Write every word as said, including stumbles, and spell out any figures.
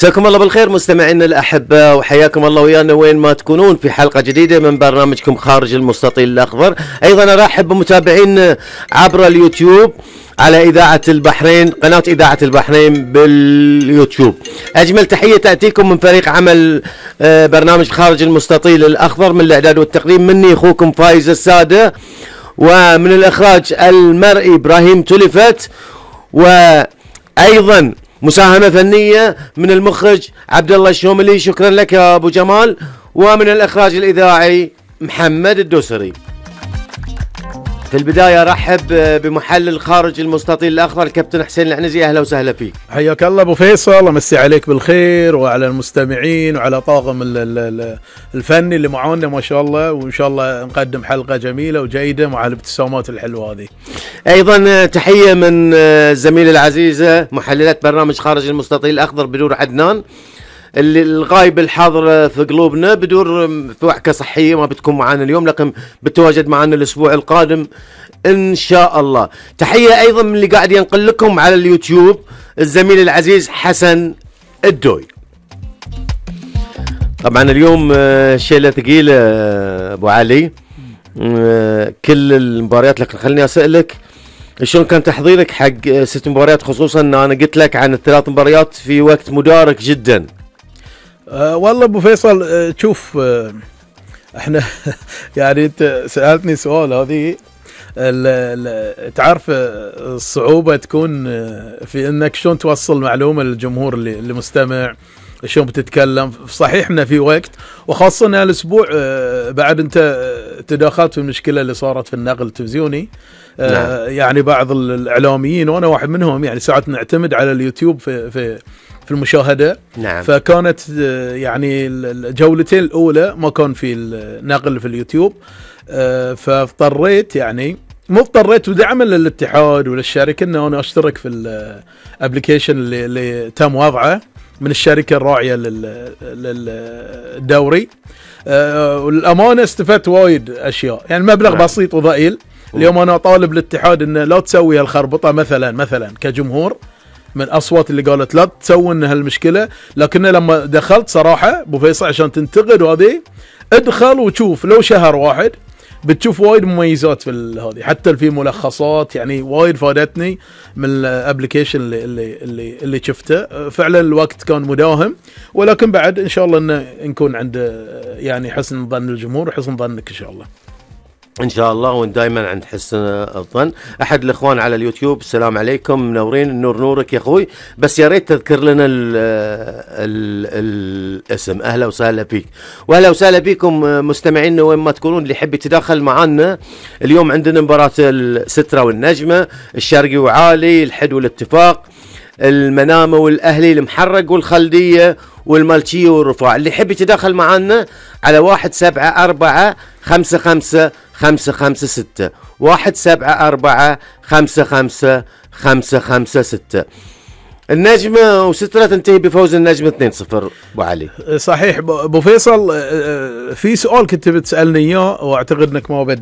مساكم الله بالخير مستمعينا الأحبة، وحياكم الله ويانا وين ما تكونون في حلقة جديدة من برنامجكم خارج المستطيل الأخضر. أيضا أرحب بمتابعين عبر اليوتيوب على إذاعة البحرين، قناة إذاعة البحرين باليوتيوب. أجمل تحية تأتيكم من فريق عمل برنامج خارج المستطيل الأخضر، من الإعداد والتقديم مني أخوكم فايز السادة، ومن الإخراج المرئي إبراهيم تلفت، وأيضا مساهمة فنية من المخرج عبد الله الشوملي. شكرا لك يا أبو جمال. ومن الإخراج الإذاعي محمد الدوسري. في البداية أرحب بمحلل خارج المستطيل الأخضر كابتن حسين العنزي. أهلا وسهلا فيك. حياك الله أبو فيصل، أمسي عليك بالخير وعلى المستمعين وعلى طاقم الفني اللي معانا ما شاء الله، وإن شاء الله نقدم حلقة جميلة وجيدة مع الابتسامات الحلوة هذه. أيضا تحية من الزميلة العزيزة محللة برنامج خارج المستطيل الأخضر بدور عدنان، اللي الغايب الحاضر في قلوبنا بدور في وعكة صحية ما بتكون معنا اليوم، لكن بتواجد معنا الأسبوع القادم إن شاء الله. تحية أيضا من اللي قاعد ينقل لكم على اليوتيوب الزميل العزيز حسن الدوي. طبعا اليوم شيلة ثقيلة أبو علي، كل المباريات، لكن خليني أسألك شلون كان تحضيرك حق ست مباريات، خصوصا أن أنا قلت لك عن الثلاث مباريات في وقت مدارك جدا. أه والله ابو فيصل، أه شوف أه احنا يعني انت سألتني سؤال هذه، تعرف الصعوبة تكون في انك شلون توصل معلومة للجمهور اللي, اللي مستمع، شلون بتتكلم. صحيح احنا في وقت، وخاصة الاسبوع أه بعد انت تداخلت في المشكلة اللي صارت في النقل التلفزيوني. أه نعم. يعني بعض الاعلاميين وانا واحد منهم يعني ساعات نعتمد على اليوتيوب في في في المشاهدة. نعم. فكانت يعني الجولتين الأولى ما كان في النقل في اليوتيوب، فاضطريت يعني مو اضطريت ودعما للاتحاد وللشركة أن أنا أشترك في الابليكيشن اللي, اللي تم وضعه من الشركة الراعية للدوري. والأمانة استفدت وايد أشياء، يعني مبلغ نعم. بسيط وضئيل. اليوم أنا طالب الاتحاد أن لا تسوي هالخربطة مثلا مثلا كجمهور، من أصوات اللي قالت لا تسوون هالمشكلة، لكن لما دخلت صراحة أبو فيصل عشان تنتقد هذه، ادخل وشوف لو شهر واحد بتشوف وايد مميزات في هذه، حتى في ملخصات يعني وايد فادتني من الابليكيشن اللي اللي اللي, اللي شفته. فعلا الوقت كان مداهم، ولكن بعد ان شاء الله ان نكون عند يعني حسن ظن الجمهور وحسن ظنك ان شاء الله. ان شاء الله، وان دائما عند حسن الظن. احد الاخوان على اليوتيوب، السلام عليكم منورين، النور نورك يا اخوي، بس يا ريت تذكر لنا ال ال الاسم. اهلا وسهلا فيك، واهلا وسهلا فيكم مستمعينا وين ما تكونون. اللي يحب يتداخل معنا اليوم، عندنا مباراة السترة والنجمة، الشرقي وعالي، الحد والاتفاق، المنامة والاهلي، المحرق والخلدية والمالكية والرفاع. اللي يحب يتداخل معنا على واحد سبعة أربعة خمسة خمسة خمسة خمسة ستة، واحد سبعة أربعة خمسة خمسة خمسة خمسة ستة. النجمة وسترة تنتهي بفوز النجمة اثنين صفر. أبو علي صحيح أبو فيصل، في سؤال كنت بتسألني إياه واعتقد أنك ما